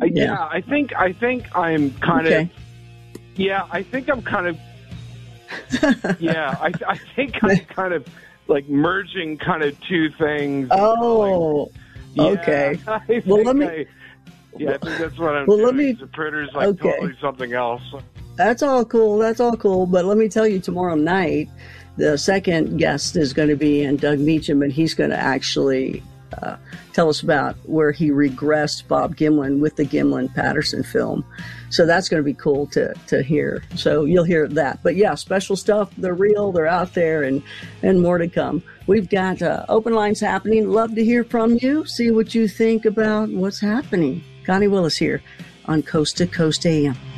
Yeah, I think I'm kind of. Yeah, I think I'm kind of. Yeah, I think I'm kind of like merging kind of two things. Oh, okay. I think I think that's what I'm doing. The printer's like totally something else. That's all cool. But let me tell you, tomorrow night, the second guest is going to be Doug Meacham, and he's going to actually tell us about where he regressed Bob Gimlin with the Gimlin-Patterson film. So that's going to be cool to hear. So you'll hear that. But yeah, special stuff. They're real. They're out there, and more to come. We've got open lines happening. Love to hear from you. See what you think about what's happening. Connie Willis here on Coast to Coast AM.